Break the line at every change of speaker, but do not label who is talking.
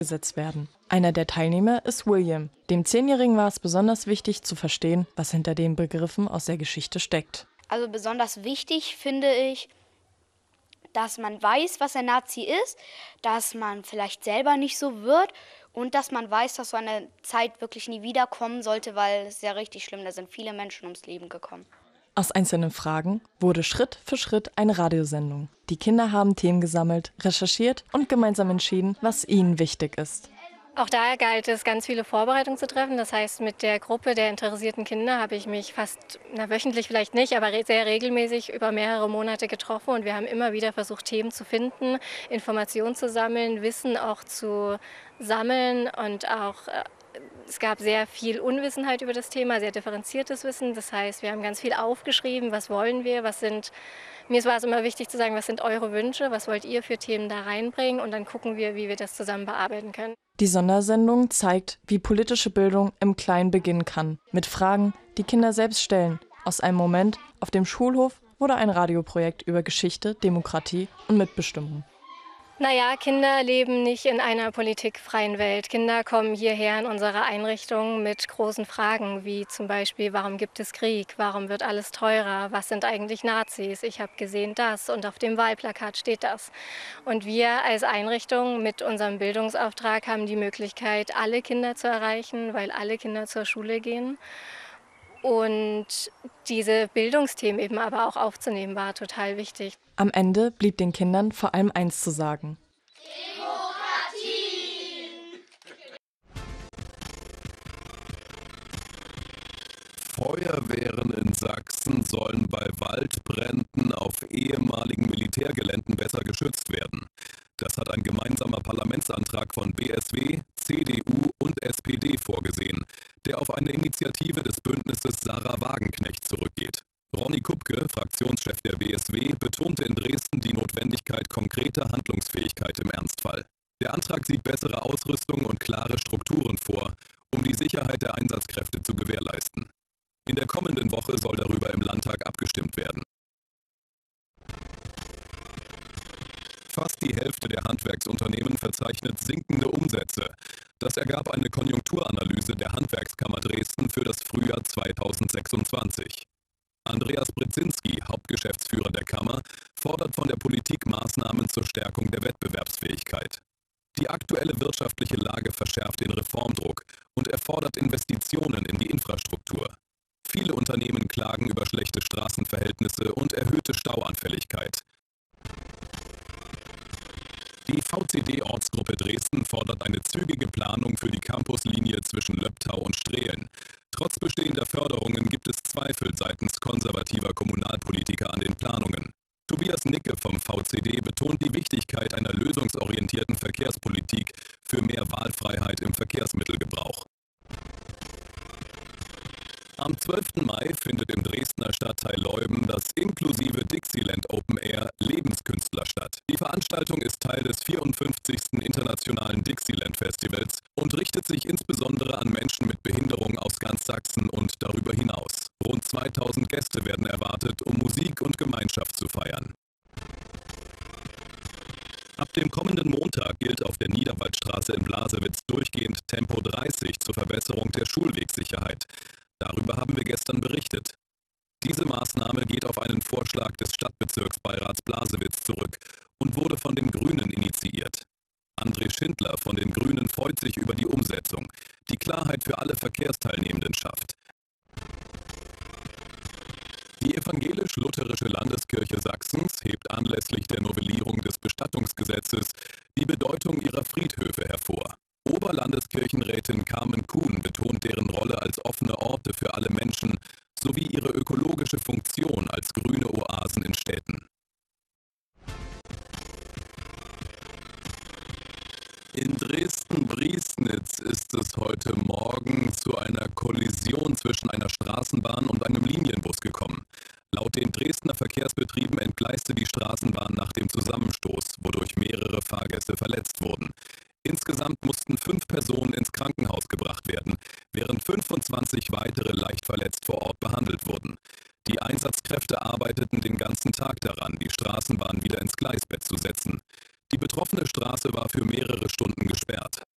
gesetzt werden. Einer der Teilnehmer ist William. Dem 10-Jährigen war es besonders wichtig zu verstehen, was hinter den Begriffen aus der Geschichte steckt.
Also besonders wichtig finde ich, dass man weiß, was ein Nazi ist, dass man vielleicht selber nicht so wird und dass man weiß, dass so eine Zeit wirklich nie wiederkommen sollte, weil es ist ja richtig schlimm, da sind viele Menschen ums Leben gekommen.
Aus einzelnen Fragen wurde Schritt für Schritt eine Radiosendung. Die Kinder haben Themen gesammelt, recherchiert und gemeinsam entschieden, was ihnen wichtig ist.
Auch da galt es, ganz viele Vorbereitungen zu treffen. Das heißt, mit der Gruppe der interessierten Kinder habe ich mich fast, wöchentlich vielleicht nicht, aber sehr regelmäßig über mehrere Monate getroffen. Und wir haben immer wieder versucht, Themen zu finden, Informationen zu sammeln, Wissen auch zu sammeln. Und auch es gab sehr viel Unwissenheit über das Thema, sehr differenziertes Wissen. Das heißt, wir haben ganz viel aufgeschrieben, was wollen wir, mir war es immer wichtig zu sagen, was sind eure Wünsche, was wollt ihr für Themen da reinbringen und dann gucken wir, wie wir das zusammen bearbeiten können.
Die Sondersendung zeigt, wie politische Bildung im Kleinen beginnen kann. Mit Fragen, die Kinder selbst stellen. Aus einem Moment auf dem Schulhof wurde ein Radioprojekt über Geschichte, Demokratie und Mitbestimmung.
Naja, Kinder leben nicht in einer politikfreien Welt. Kinder kommen hierher in unsere Einrichtung mit großen Fragen, wie zum Beispiel, warum gibt es Krieg? Warum wird alles teurer? Was sind eigentlich Nazis? Ich habe gesehen das und auf dem Wahlplakat steht das. Und wir als Einrichtung mit unserem Bildungsauftrag haben die Möglichkeit, alle Kinder zu erreichen, weil alle Kinder zur Schule gehen. Und diese Bildungsthemen eben aber auch aufzunehmen, war total wichtig.
Am Ende blieb den Kindern vor allem eins zu sagen.
Demokratie! Feuerwehren in Sachsen sollen bei Waldbränden auf ehemaligen Militärgeländen besser geschützt werden. Das hat ein gemeinsamer Parlamentsantrag von BSW, CDU und SPD vorgesehen, der auf eine Initiative des Bündnisses Sarah Wagenknecht zurückgeht. Ronny Kupke, Fraktionschef der BSW, betonte in Dresden die Notwendigkeit konkreter Handlungsfähigkeit im Ernstfall. Der Antrag sieht bessere Ausrüstung und klare Strukturen vor, um die Sicherheit der Einsatzkräfte zu gewährleisten. In der kommenden Woche soll darüber im Landtag abgestimmt werden. Fast die Hälfte der Handwerksunternehmen verzeichnet sinkende Umsätze. Das ergab eine Konjunkturanalyse der Handwerkskammer Dresden für das Frühjahr 2026. Andreas Brzezinski, Hauptgeschäftsführer der Kammer, fordert von der Politik Maßnahmen zur Stärkung der Wettbewerbsfähigkeit. Die aktuelle wirtschaftliche Lage verschärft den Reformdruck und erfordert Investitionen in die Infrastruktur. Viele Unternehmen klagen über schlechte Straßenverhältnisse und erhöhte Stauanfälligkeit. Die VCD-Ortsgruppe Dresden fordert eine zügige Planung für die Campuslinie zwischen Löbtau und Strehlen. Trotz bestehender Förderungen gibt es Zweifel seitens konservativer Kommunalpolitiker an den Planungen. Tobias Nicke vom VCD betont die Wichtigkeit einer lösungsorientierten Verkehrspolitik für mehr Wahlfreiheit im Verkehrsmittelgebrauch. Am 12. Mai findet im Dresdner Stadtteil Leuben das inklusive Dixieland Open Air Lebenskünstler statt. Die Veranstaltung ist Teil des 54. Internationalen Dixieland Festivals und richtet sich insbesondere an Menschen mit Behinderung aus ganz Sachsen und darüber hinaus. Rund 2000 Gäste werden erwartet, um Musik und Gemeinschaft zu feiern. Ab dem kommenden Montag gilt auf der Niederwaldstraße in Blasewitz durchgehend Tempo 30 zur Verbesserung der Schulwegsicherheit. Darüber haben wir gestern berichtet. Diese Maßnahme geht auf einen Vorschlag des Stadtbezirksbeirats Blasewitz zurück und wurde von den Grünen initiiert. André Schindler von den Grünen freut sich über die Umsetzung, die Klarheit für alle Verkehrsteilnehmenden schafft. Die evangelisch-lutherische Landeskirche Sachsens hebt anlässlich der Novellierung des Bestattungsgesetzes die Bedeutung ihrer Friedhöfe hervor. Oberlandeskirchenrätin Carmen Kuhn betont deren Rolle als offene Orte für alle Menschen sowie ihre ökologische Funktion als grüne Oasen in Städten. In Dresden-Briesnitz ist es heute Morgen zu einer Kollision zwischen einer Straßenbahn und einem Linienbus gekommen. Laut den Dresdner Verkehrsbetrieben entgleiste die Straßenbahn nach dem Zusammenstoß, wodurch mehrere Fahrgäste verletzt wurden. Insgesamt mussten 5 Personen ins Krankenhaus gebracht werden, während 25 weitere leicht verletzt vor Ort behandelt wurden. Die Einsatzkräfte arbeiteten den ganzen Tag daran, die Straßenbahn wieder ins Gleisbett zu setzen. Die betroffene Straße war für mehrere Stunden gesperrt.